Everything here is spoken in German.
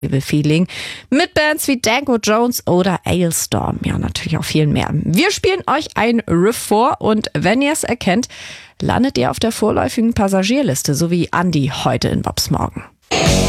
Feeling mit Bands wie Danko Jones oder Alestorm. Ja, natürlich auch vielen mehr. Wir spielen euch ein Riff vor und wenn ihr es erkennt, landet ihr auf der vorläufigen Passagierliste, so wie Andi heute in Bobs Morgen.